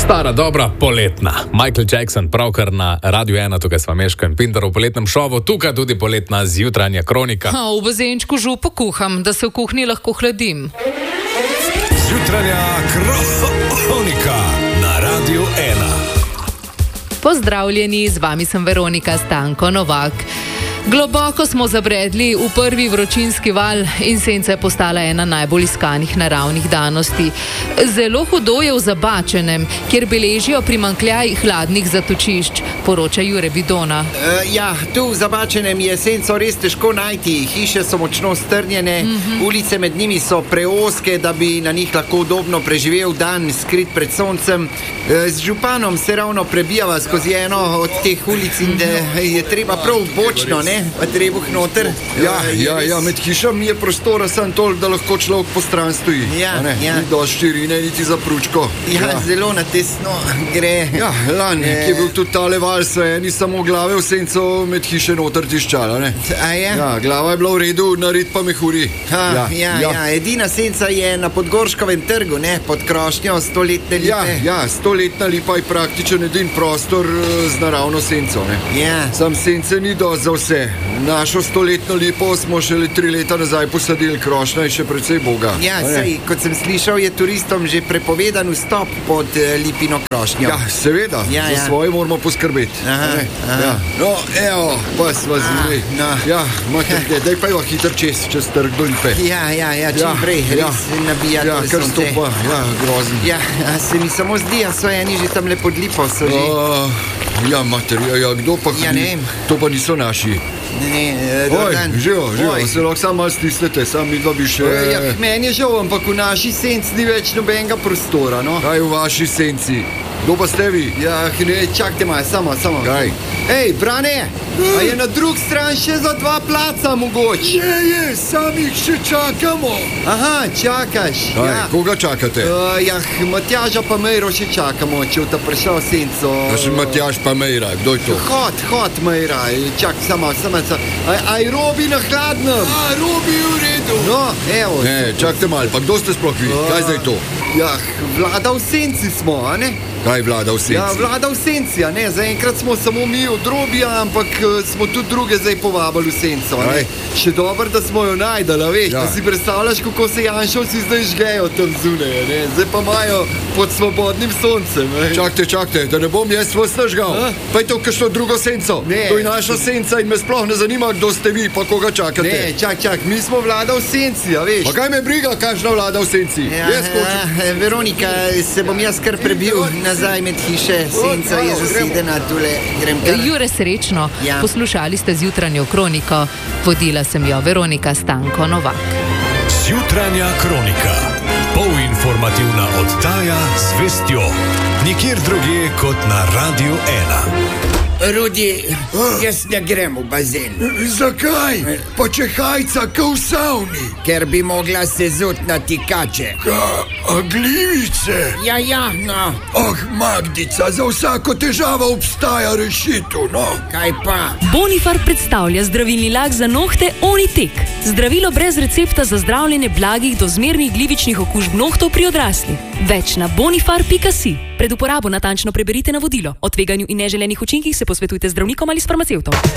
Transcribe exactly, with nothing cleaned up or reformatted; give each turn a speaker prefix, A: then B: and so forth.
A: Stara, dobra, poletna. Michael Jackson, pravkar na Radiu ena, tukaj sva Meško in Pintar v poletnem šovu, tukaj tudi poletna zjutranja kronika.
B: Ha, v bazenčku župo kuham, da se v kuhinji lahko hladim.
C: Zjutranja kronika na Radiu ena.
B: Pozdravljeni, z vami sem Veronika Stanko Novak. Globoko smo zabredli v prvi vročinski val in senca je postala ena najbolj iskanih naravnih danosti. Zelo hudo je v Zabačenem, kjer beležijo primanjkljaj hladnih zatočišč, poroča Jure Bidona.
D: Uh, ja, tu v Zabačenem je senco res težko najti. Hiše so močno strnjene, mm-hmm. ulice med njimi so preoske, da bi na njih lahko udobno preživel dan, skrit pred soncem. Uh, z županom se ravno prebijava skozi eno od teh ulic in da je treba prav bočno, ne? Pa trebuh noter.
E: Ja, ja, ja, med hišami je prostora samo toliko, da lahko človek po stran stoji.
D: Ja, ja.
E: Ni dosti širine, niti za pručko.
D: Ja, ja, zelo na tesno gre.
E: Ja, lani, e... ki je bil tudi tale val, se eni samo glave v senco med hiše noter tiščala, ne?
D: A je?
E: Ja, glava je bila v redu, narit pa mehuri.
D: Ha, ja, ja, ja, ja, edina senca je na Podgorškovem trgu, ne? Pod krošnjo stoletne lipe.
E: Ja, ja, stoletna lipa je praktičen edin prostor z naravno senco, ne?
D: Ja.
E: Sam sence ni dosti za vse. Našo stoletno lipo smo šele tri leta nazaj posadili, krošnja je še precej boga.
D: Ja, sej, kot sem slišal, je turistom že prepovedan vstop pod uh, lipino krošnjo.
E: Ja, seveda,
D: ja,
E: za
D: ja.
E: svoje moramo poskrbeti.
D: Aha, aha.
E: Ja. No, evo, pa sva zvili.
D: No.
E: Ja, imate kde, daj pa jo hiter čez, čez trg do lipe.
D: Ja, ja, ja, čim
E: ja,
D: prej,
E: ja.
D: res nabija
E: ja,
D: to
E: kar stopa, ja, grozen.
D: Ja, a se mi samo zdi, a so eni že tam le pod lipo, so že.
E: Uh, ja, mater, ja, ja, kdo pa
D: ja, ne vem.
E: To pa niso naši.
D: Ne, ne,
E: Oj, živo, živo, se lahko samo malo stisnete, sam mi dva bi še...
D: Ja, meni je žal, ampak v naši senci ni več nobenega prostora, no.
E: Kaj v vaši senci? Kdo pa ste vi?
D: Ja, ne, čakajte malo, samo, samo.
E: Kaj?
D: Ej, Brane, a je na drug stran še za dva placa mogoče?
E: Je, je, sami jih še čakamo.
D: Aha, čakaš.
E: Kaj,
D: ja.
E: Koga čakate?
D: Uh, ja, Matjaža pa Mejro še čakamo, če v ta prišel senco.
E: A še Matjaž pa Mejra, kdo je to?
D: Hod, hod, Mejra, čak, samo, samo, samo. Aj, aj Robi na hladnem.
E: A, Robi v redu.
D: No, evo.
E: Ne, čakajte malo, pa kdo ste sploh vi? Uh, Kaj zdaj to?
D: Ja, vlada v senci smo, a ne?
E: Kaj vlada v senci?
D: Ja, vlada v senci, a ne? Zaenkrat smo samo mi od Robija, ampak uh, smo tudi druge zdaj povabili v senco, a ne? Še dobro, da smo jo najdali, veš, ja. Da si predstavljaš, kako se Janšovci zdaj žgejo tam zunaj, ne? Zdaj pa imajo pod svobodnim soncem, ne?
E: Čakajte, čakajte, da ne bom jaz vas nažgal. A? Pa je to kakšno drugo senco?
D: Ne.
E: To je naša senca in me sploh ne zanima, kdo ste vi, pa koga čakate.
D: Ne, čak, čak, mi smo vlada v senci, a veš?
E: Pa kaj me briga, kakšna vlada v senci?
D: Ja, ja, Veronika, se bom jaz kar prebil nazaj med hiše, senca je zasedena, tule grem kar.
B: Jure, srečno,
D: ja.
B: Poslušali ste zjutranjo kroniko, vodila sem jo Veronika Stanko Novak.
C: Zjutranja kronika, polinformativna oddaja z vestjo, nikjer drugje kot na Radiu ena.
D: Rudi, jaz ne grem v bazen.
E: Zakaj? Pa če hajca ka v savni.
D: Ker bi mogla se zut na tikače.
E: Ka, a glivice?
D: Ja, ja, no.
E: Ah, Magdica, za vsako težavo obstaja rešitev, no.
D: Kaj pa?
F: Bonifar predstavlja zdravilni lak za nohte Onitek. Zdravilo brez recepta za zdravljenje blagih do zmernih glivičnih okužb nohtov pri odraslih. Več na bonifar pika si. Pred uporabo natančno preberite navodilo. O tveganju in neželenih učinkih se posvetujte z zdravnikom ali s farmacevtom.